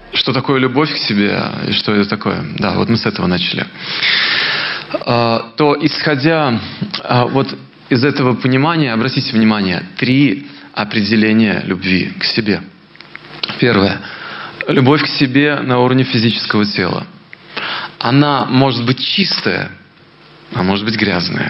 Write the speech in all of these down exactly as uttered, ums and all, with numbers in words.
что такое любовь к себе и что это такое. Да, вот мы с этого начали. То, исходя вот из этого понимания, обратите внимание, три определения любви к себе. Первое. Любовь к себе на уровне физического тела. Она может быть чистая, а может быть грязная.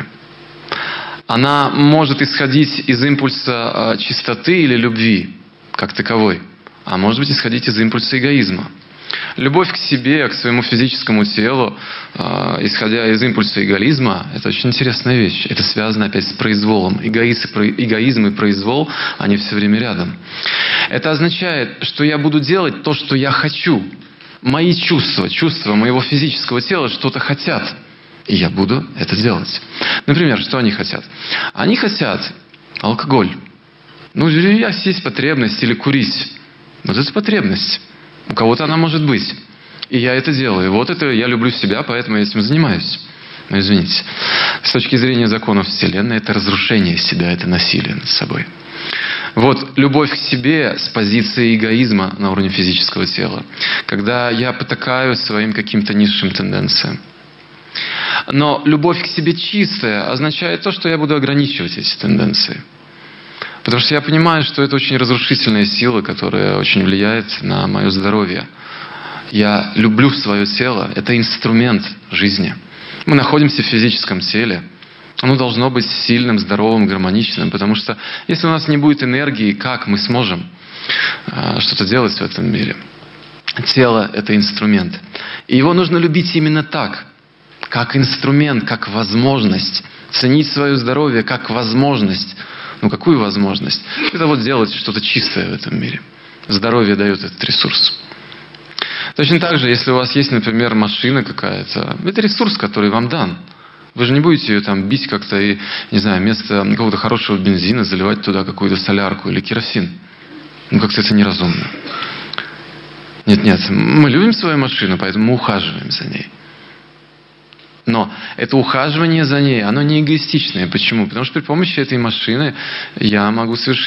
Она может исходить из импульса чистоты или любви, как таковой, а может быть исходить из импульса эгоизма. Любовь к себе, к своему физическому телу, исходя из импульса эгоизма, это очень интересная вещь. Это связано опять с произволом. Эгоизм и произвол, они все время рядом. Это означает, что я буду делать то, что я хочу. Мои чувства, чувства моего физического тела что-то хотят. И я буду это делать. Например, что они хотят? Они хотят алкоголь. Ну, есть потребность или курить. Вот это потребность. У кого-то она может быть. И я это делаю. Вот это я люблю себя, поэтому я этим занимаюсь. Но извините. С точки зрения законов Вселенной, это разрушение себя, это насилие над собой. Вот любовь к себе с позиции эгоизма на уровне физического тела. Когда я потакаю своим каким-то низшим тенденциям. Но любовь к себе чистая означает то, что я буду ограничивать эти тенденции. Потому что я понимаю, что это очень разрушительная сила, которая очень влияет на мое здоровье. Я люблю свое тело, это инструмент жизни. Мы находимся в физическом теле. Оно должно быть сильным, здоровым, гармоничным. Потому что если у нас не будет энергии, как мы сможем что-то делать в этом мире? Тело — это инструмент. И его нужно любить именно так. Как инструмент, как возможность. Ценить свое здоровье как возможность. Ну, какую возможность? Это вот делать что-то чистое в этом мире. Здоровье дает этот ресурс. Точно так же, если у вас есть, например, машина какая-то, это ресурс, который вам дан. Вы же не будете ее там бить как-то и, не знаю, вместо какого-то хорошего бензина заливать туда какую-то солярку или керосин. Ну, как-то это неразумно. Нет-нет, мы любим свою машину, поэтому мы ухаживаем за ней. Но это ухаживание за ней, оно не эгоистичное. Почему? Потому что при помощи этой машины я могу совершить